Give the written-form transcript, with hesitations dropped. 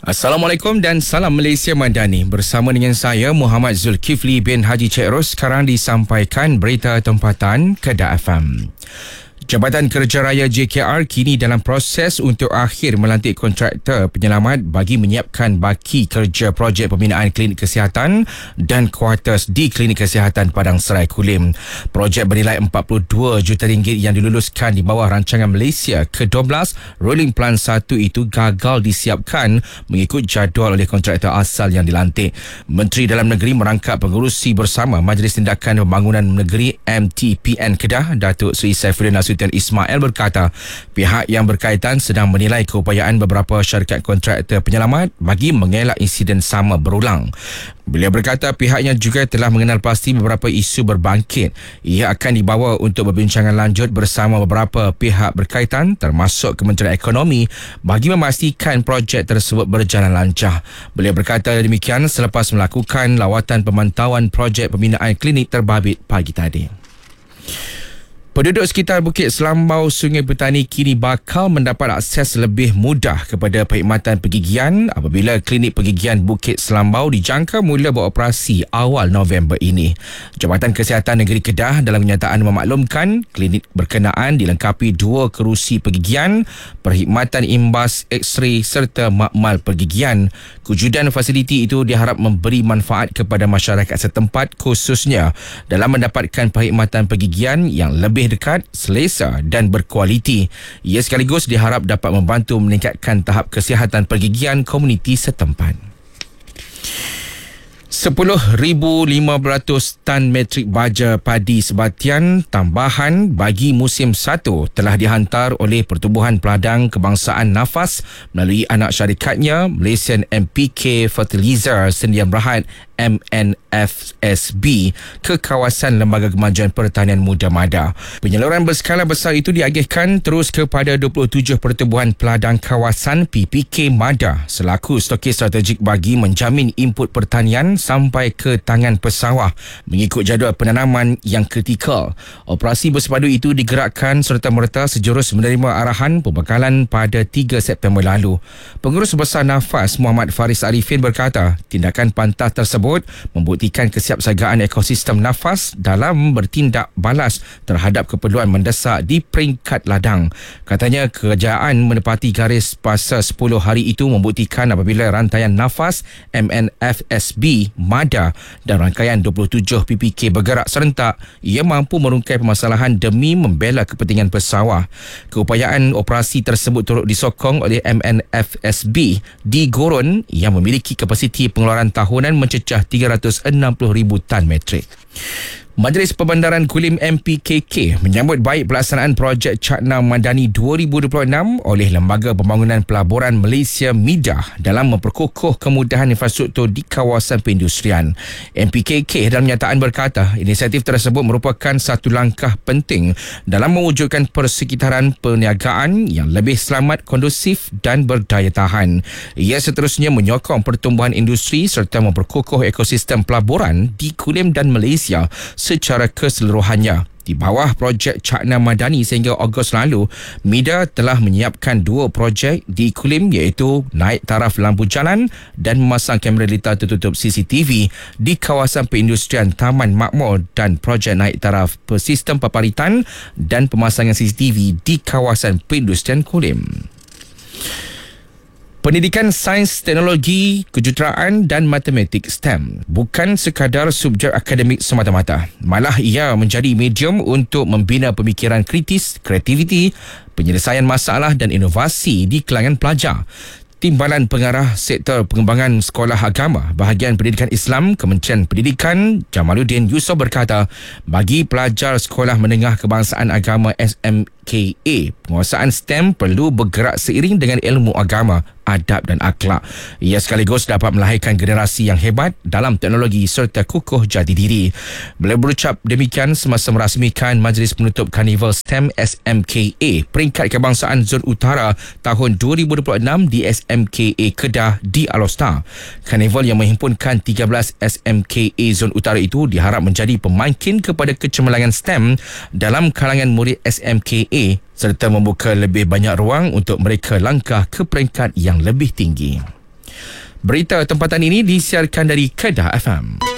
Assalamualaikum dan salam Malaysia Madani. Bersama dengan saya Muhammad Zulkifli bin Haji Cik Ros, sekarang disampaikan berita tempatan Kedah FM. Jabatan Kerja Raya JKR kini dalam proses untuk akhir melantik kontraktor penyelamat bagi menyiapkan baki kerja projek pembinaan klinik kesihatan dan kuartus di Klinik Kesihatan Padang Serai Kulim. Projek bernilai RM42 juta yang diluluskan di bawah rancangan Malaysia ke-12 Rolling Plan 1 itu gagal disiapkan mengikut jadual oleh kontraktor asal yang dilantik. Menteri Dalam Negeri merangkap pengurusi bersama Majlis Tindakan Pembangunan Negeri MTPN Kedah, Datuk Seri Saifuddin Nasution Ismail berkata pihak yang berkaitan sedang menilai keupayaan beberapa syarikat kontraktor penyelamat bagi mengelak insiden sama berulang. Beliau berkata pihaknya juga telah mengenal pasti beberapa isu berbangkit. Ia akan dibawa untuk perbincangan lanjut bersama beberapa pihak berkaitan termasuk Kementerian Ekonomi bagi memastikan projek tersebut berjalan lancar. Beliau berkata demikian selepas melakukan lawatan pemantauan projek pembinaan klinik terbabit pagi tadi. Penduduk sekitar Bukit Selambau Sungai Petani kini bakal mendapat akses lebih mudah kepada perkhidmatan pergigian apabila klinik pergigian Bukit Selambau dijangka mula beroperasi awal November ini. Jabatan Kesihatan Negeri Kedah dalam kenyataan memaklumkan klinik berkenaan dilengkapi 2 kerusi pergigian, perkhidmatan imbas X-ray serta makmal pergigian. Kewujudan fasiliti itu diharap memberi manfaat kepada masyarakat setempat khususnya dalam mendapatkan perkhidmatan pergigian yang lebih dekat, selesa dan berkualiti. Ia sekaligus diharap dapat membantu meningkatkan tahap kesihatan pergigian komuniti setempat. 10,500 tan metrik baja padi sebatian tambahan bagi musim 1 telah dihantar oleh Pertubuhan Peladang Kebangsaan Nafas melalui anak syarikatnya Malaysian NPK Fertilizer Sendian Berhad MNFSB ke kawasan Lembaga Kemajuan Pertanian Muda Mada. Penyaluran berskala besar itu diagihkan terus kepada 27 pertubuhan peladang kawasan PPK Mada selaku stokis strategik bagi menjamin input pertanian sampai ke tangan pesawah mengikut jadual penanaman yang kritikal. Operasi bersepadu itu digerakkan serta-merta sejurus menerima arahan pembekalan pada 3 September lalu. Pengurus Besar Nafas Muhammad Faris Arifin berkata tindakan pantas tersebut membuktikan kesiapsiagaan ekosistem nafas dalam bertindak balas terhadap keperluan mendesak di peringkat ladang. Katanya kerajaan menepati garis puasa 10 hari itu membuktikan apabila rantaian nafas MNFSB Mada dan rangkaian 27 PPK bergerak serentak, ia mampu merungkai permasalahan demi membela kepentingan pesawah. Keupayaan operasi tersebut turut disokong oleh MNFSB di Goron yang memiliki kapasiti pengeluaran tahunan mencecah 360,000 tan metrik. Majlis Perbandaran Kulim MPKK menyambut baik pelaksanaan projek Cakna Madani 2026 oleh Lembaga Pembangunan Pelaburan Malaysia MIDA dalam memperkukuh kemudahan infrastruktur di kawasan perindustrian. MPKK dalam nyataan berkata inisiatif tersebut merupakan satu langkah penting dalam mewujudkan persekitaran perniagaan yang lebih selamat, kondusif dan berdaya tahan. Ia seterusnya menyokong pertumbuhan industri serta memperkukuh ekosistem pelaburan di Kulim dan Malaysia secara keseluruhannya. Di bawah projek Cakna Madani sehingga Ogos lalu, MIDA telah menyiapkan 2 projek di Kulim iaitu naik taraf lampu jalan dan memasang kamera litar tertutup CCTV di kawasan perindustrian Taman Makmur dan projek naik taraf persistem paparitan dan pemasangan CCTV di kawasan perindustrian Kulim. Pendidikan Sains, Teknologi, Kejuruteraan dan Matematik STEM bukan sekadar subjek akademik semata-mata. Malah ia menjadi medium untuk membina pemikiran kritis, kreativiti, penyelesaian masalah dan inovasi di kalangan pelajar. Timbalan Pengarah Sektor Pengembangan Sekolah Agama Bahagian Pendidikan Islam Kementerian Pendidikan Jamaluddin Yusof berkata bagi pelajar Sekolah Menengah Kebangsaan Agama SMKA, penguasaan STEM perlu bergerak seiring dengan ilmu agama, adab dan akhlak. Ia sekaligus dapat melahirkan generasi yang hebat dalam teknologi serta kukuh jati diri. Beliau berucap demikian semasa merasmikan Majlis Penutup Karnival STEM SMKA Peringkat Kebangsaan Zon Utara tahun 2026 di SMKA Kedah di Alor. Karnival yang menghimpunkan 13 SMKA Zon Utara itu diharap menjadi pemakin kepada kecemerlangan STEM dalam kalangan murid SMKA serta membuka lebih banyak ruang untuk mereka langkah ke peringkat yang lebih tinggi. Berita tempatan ini disiarkan dari Kedah FM.